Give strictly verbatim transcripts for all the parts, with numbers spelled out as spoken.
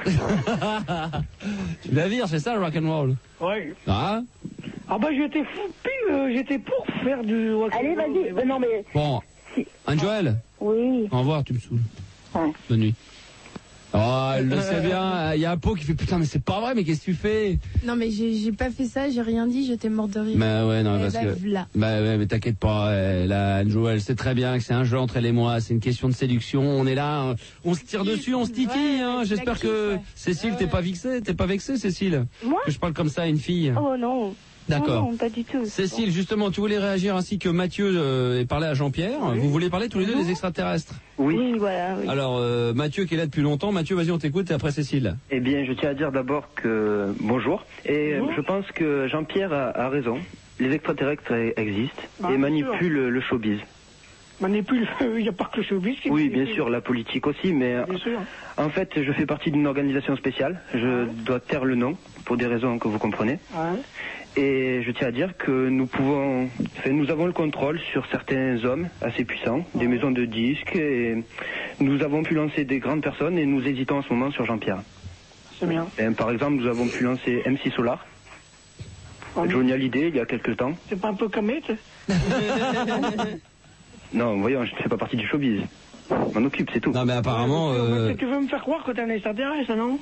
Tu la vires, c'est ça le rock'n'roll? Ouais. Ah Ah bah j'étais fou, pile, euh, j'étais pour faire du rock'n'roll. Allez, vas-y. Mais Euh, non, mais... Bon, Angel, Oui. au revoir, tu me saoules. Ouais. Bonne nuit. Oh, elle le sait bien, il y a un pot qui fait putain mais c'est pas vrai, mais qu'est-ce que tu fais? Non mais j'ai j'ai pas fait ça, j'ai rien dit, j'étais morte de rire. Bah ouais, non, Eh parce ben, que... v'là. Bah ouais, mais t'inquiète pas, elle, la Joël, elle sait très bien que c'est un jeu entre elle et moi, c'est une question de séduction, on est là, on se tire dessus, on se titille, Ouais, hein. c'est J'espère la que... kiff, ouais. Cécile, Ouais, t'es ouais. pas vexée, t'es pas vexée, Cécile? Moi? Que je parle comme ça à une fille. Oh non. D'accord. Non, non, pas du tout. Cécile, justement, tu voulais réagir ainsi que Mathieu euh, et parler à Jean-Pierre. Vous voulez parler tous les deux des extraterrestres? Oui, oui voilà. Oui. Alors, euh, Mathieu qui est là depuis longtemps. Mathieu, vas-y, on t'écoute et après Cécile. Eh bien, je tiens à dire d'abord que bonjour. Et euh, je pense que Jean-Pierre a, a raison. Les extraterrestres e- existent Bah, et bien manipulent le, le showbiz. Manipule, il n'y a pas que le showbiz qui Oui, manipule. bien sûr, la politique aussi, mais euh, Bien sûr. en fait, je fais partie d'une organisation spéciale. Je dois taire le nom pour des raisons que vous comprenez. Ouais. Et je tiens à dire que nous pouvons, enfin, nous avons le contrôle sur certains hommes assez puissants, des maisons de disques, et nous avons pu lancer des grandes personnes et nous hésitons en ce moment sur Jean-Pierre. C'est bien. Et, par exemple, nous avons pu lancer M C Solar, Johnny Hallyday il y a quelques temps. C'est pas un peu comme Non, voyons, je ne fais pas partie du showbiz. Je m'en occupe, c'est tout. Non, mais apparemment... Euh... Tu veux me faire croire que t'es un extraterrestre, non?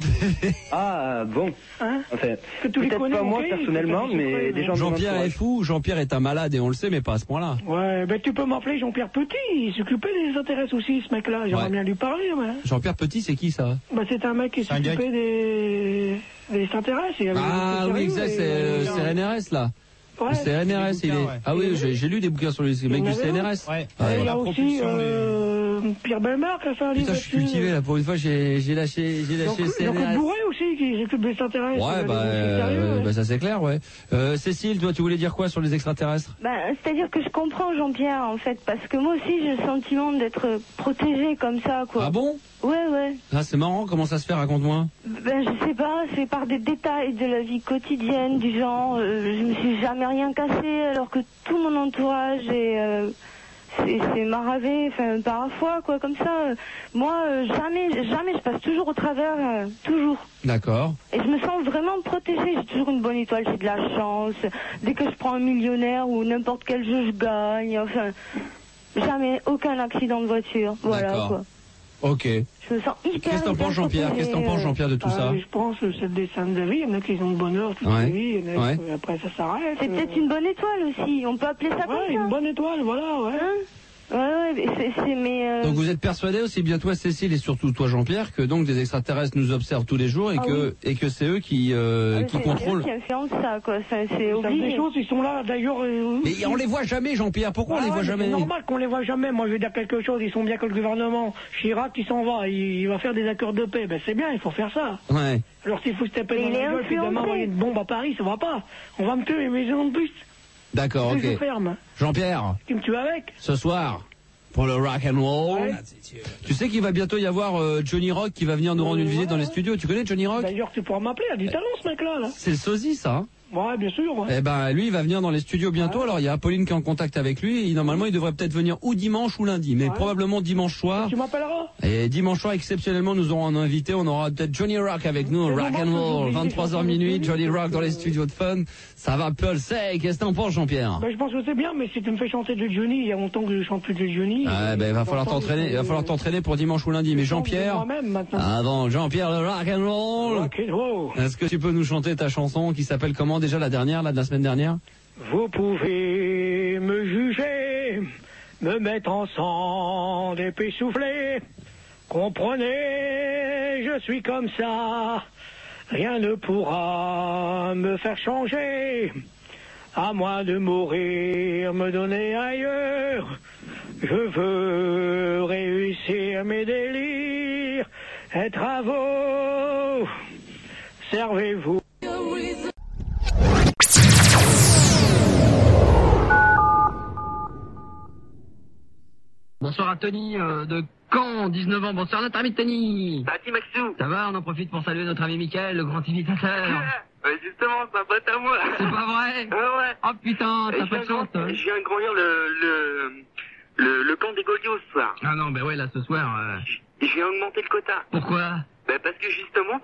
Ah, bon. Hein? Enfin, Que tu les peut-être connais, pas moi ok, personnellement, que tu mais connais, des mais- gens de mon Jean-Pierre est entourage. fou, Jean-Pierre est un malade et on le sait, mais pas à ce point-là. Ouais, ben tu peux m'appeler Jean-Pierre Petit, il s'occupait des extraterrestres aussi, ce mec-là. J'aimerais Ouais. bien lui parler, ouais. Jean-Pierre Petit, c'est qui ça? Bah c'est un mec qui un gars s'occupait des... des extraterrestres. il avait Ah des oui, trucs exact, sérieux, c'est et- euh, c'est N R S là. Ouais. Le C N R S, il est. bouquins, ouais. Ah oui, j'ai j'ai lu des bouquins sur le mec Il y du en C avait N R S. Ouais. Et il y a La aussi propulsion euh, Pierre Belmar qui a fait un livre Putain, je suis là-dessus. cultivé là. Pour une fois, j'ai j'ai lâché, j'ai lâché le C N Jean-Claude R S. Bourret aussi qui s'occupe des extraterrestres. Ouais, il bah, a des trucs sérieux, euh, ouais. bah ça c'est clair, ouais. Euh, Cécile, toi, tu voulais dire quoi sur les extraterrestres? Ben, c'est-à-dire que je comprends Jean-Pierre en fait, parce que moi aussi j'ai le sentiment d'être protégée comme ça, quoi. Ah bon? Ouais, ouais. Ah, c'est marrant. Comment ça se fait? Raconte-moi. Ben je sais pas, c'est par des détails de la vie quotidienne, du genre, euh, je me suis jamais rien cassé alors que tout mon entourage est... Euh, c'est c'est maravé, enfin parfois quoi comme ça. Euh, moi euh, jamais, jamais, je passe toujours au travers, euh, toujours. D'accord. Et je me sens vraiment protégée, j'ai toujours une bonne étoile, j'ai de la chance. Dès que je prends un millionnaire ou n'importe quel jeu, je gagne. Enfin, jamais aucun accident de voiture. Voilà D'accord. quoi. Ok. Je me sens hyper. Qu'est-ce que t'en hyper penses, Jean-Pierre? protégée, Qu'est-ce que t'en penses, euh. Jean-Pierre, de tout Ah, ça? Je pense que c'est le dessin de la vie. Il y en a qui ont le bonheur toute Ouais. la vie. Il y en a Ouais. qui, après, ça s'arrête. C'est peut-être une bonne étoile aussi, on peut appeler ça Ouais, comme ça. une bonne étoile, voilà, ouais. Hein? Ouais, ouais, mais c'est, c'est mais. Euh... Donc vous êtes persuadé aussi bien toi Cécile et surtout toi Jean-Pierre que donc des extraterrestres nous observent tous les jours et Ah que et que c'est eux qui euh, euh, qui c'est- contrôlent. C'est eux qui influencent ça, quoi. Ça, c'est Ils savent obligé. des choses, ils sont là, d'ailleurs. euh, Mais on les voit jamais Jean-Pierre. Pourquoi on les Ah voit ouais, mais jamais? C'est normal qu'on les voit jamais. Moi, je vais dire quelque chose. Ils sont bien que le gouvernement. Chirac, il s'en va. Il, il va faire des accords de paix. Ben, c'est bien, il faut faire ça. Ouais. Alors, s'il faut se taper Mais dans il la est gueule puis demain influencé. envoyer une bombe à Paris, ça va pas. On va me tuer, mais en plus. D'accord, Que je ok. ferme. Jean-Pierre, Tu me tues avec. ce soir pour le rock and roll. Ouais. Tu sais qu'il va bientôt y avoir euh, Johnny Rock qui va venir nous rendre une Ouais, visite dans les ouais. studios. Tu connais Johnny Rock? D'ailleurs, tu pourras m'appeler. Il a du talent, ce mec-là, là. C'est le sosie ça. Hein. Ouais, bien sûr. Ouais. Eh ben lui il va venir dans les studios bientôt. Alors il y a Apolline qui est en contact avec lui. Et normalement il devrait peut-être venir ou dimanche ou lundi, mais Ouais. probablement dimanche soir. Tu m'appelleras. Et dimanche soir, exceptionnellement, nous aurons un invité. On aura peut-être Johnny Rock avec nous, C'est rock dommage and que roll, j'oublie vingt-trois heures les chansons minuit, de Johnny Johnny, Rock dans les parce que- studios de Fun. Ça va pulser. Qu'est-ce que t'en penses, Jean-Pierre? Ben, je pense que c'est bien, mais si tu me fais chanter de Johnny, il y a longtemps que je chante plus de Johnny. Ah, ben, il va falloir J'entends t'entraîner, il va que- falloir t'entraîner pour dimanche ou lundi. Mais Jean-Pierre, Moi-même, maintenant. avant Jean-Pierre le rock and roll. Ok, wow. Est-ce que tu peux nous chanter ta chanson qui s'appelle comment déjà la dernière, là, de la semaine dernière? Vous pouvez me juger, me mettre en sang d'épée soufflée. Comprenez, je suis comme ça, rien ne pourra me faire changer. À moins de mourir, me donner ailleurs. Je veux réussir mes délires, être à vous, servez-vous. Bonsoir à Tony euh, de Caen, dix-neuf ans. Bonsoir notre ami Tony. Salut Maxou. Ça va, on en profite pour saluer notre ami Mickaël, le grand imitateur. Euh, justement, c'est un pote à moi. C'est pas vrai? Ouais, ouais. Oh putain, Et t'as je pas viens de chance, toi. de- Je viens de grandir le, le, le, le camp des Gaudios ce soir. Ah non, ben ouais, là, ce soir... euh, Je viens augmenter le quota. Pourquoi? Ben parce que justement,